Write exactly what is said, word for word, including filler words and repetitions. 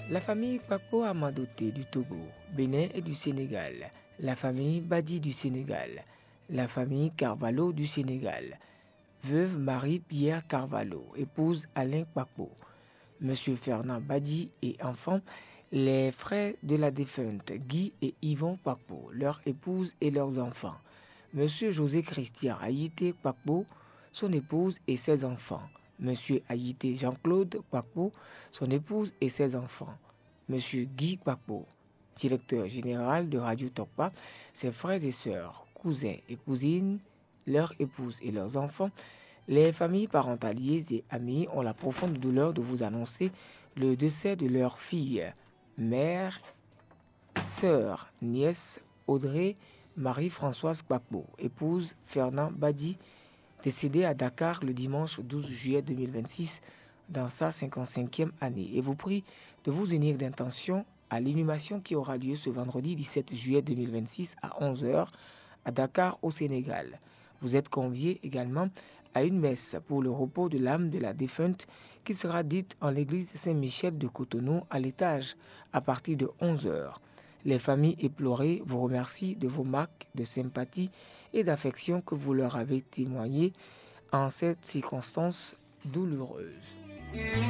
La famille Kpakpo Amadoté du Togo, Bénin et du Sénégal. La famille Badi du Sénégal. La famille Carvalho du Sénégal. Veuve Marie-Pierre Carvalho, épouse Alain Kpakpo. Monsieur Fernand Badi et enfants. Les frères de la défunte Guy et Yvon Kpakpo, leur épouse et leurs enfants. Monsieur José Christian Haïté Kpakpo, son épouse et ses enfants. Monsieur Haïté Jean-Claude Kpakpo, son épouse et ses enfants. Monsieur Guy Kpakpo, directeur général de Radio Tokpa, ses frères et sœurs, cousins et cousines, leurs épouses et leurs enfants. Les familles parentalières et amies ont la profonde douleur de vous annoncer le décès de leur fille, mère, sœur, nièce Audrey Marie-Françoise Kpakpo, épouse Fernand Badi, décédée à Dakar le dimanche douze juillet deux mille vingt-six dans sa cinquante-cinquième année, et vous prie de vous unir d'intention à l'inhumation qui aura lieu ce vendredi dix-sept juillet deux mille vingt-six à onze heures à Dakar au Sénégal. Vous êtes conviés également à une messe pour le repos de l'âme de la défunte qui sera dite en l'église Saint-Michel de Cotonou à l'étage à partir de onze heures. Les familles éplorées vous remercient de vos marques de sympathie et d'affection que vous leur avez témoignées en cette circonstance douloureuse.